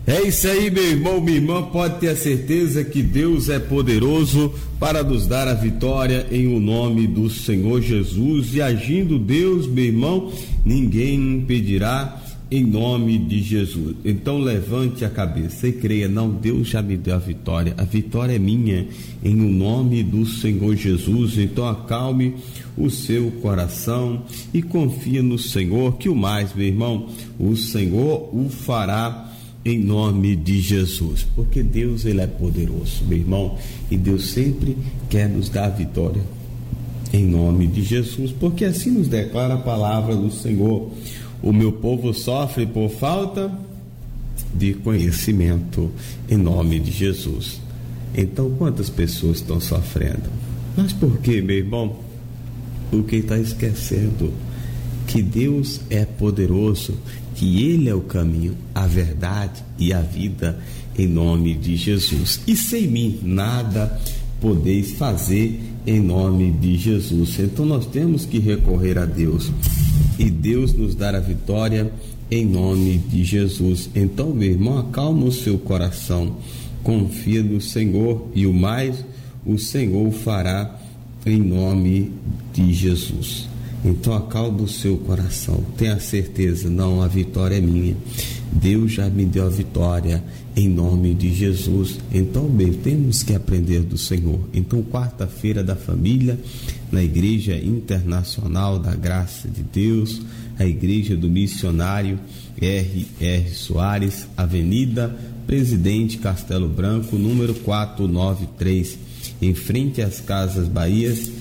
É isso aí, meu irmão, minha irmã, pode ter a certeza que Deus é poderoso para nos dar a vitória em o nome do Senhor Jesus, e agindo Deus, meu irmão, ninguém impedirá em nome de Jesus. Então levante a cabeça e creia, não, Deus já me deu a vitória é minha em o nome do Senhor Jesus. Então acalme o seu coração e confia no Senhor, que o mais, meu irmão, o Senhor o fará em nome de Jesus, porque Deus, ele é poderoso, meu irmão, e Deus sempre quer nos dar a vitória em nome de Jesus, porque assim nos declara a palavra do Senhor: o meu povo sofre por falta de conhecimento, em nome de Jesus. Então, quantas pessoas estão sofrendo? Mas por quê, meu irmão? Porque está esquecendo que Deus é poderoso, que Ele é o caminho, a verdade e a vida, em nome de Jesus. E sem mim nada podeis fazer, em nome de Jesus. Então nós temos que recorrer a Deus e Deus nos dar a vitória em nome de Jesus. Então, meu irmão, acalma o seu coração, confia no Senhor, e o mais o Senhor fará em nome de Jesus. Então acalma o seu coração, tenha certeza, não, a vitória é minha, Deus já me deu a vitória em nome de Jesus. Então, bem, temos que aprender do Senhor. Então, quarta-feira da família, na Igreja Internacional da Graça de Deus, a Igreja do Missionário R.R. Soares, Avenida Presidente Castelo Branco, número 493, em frente às Casas Bahias,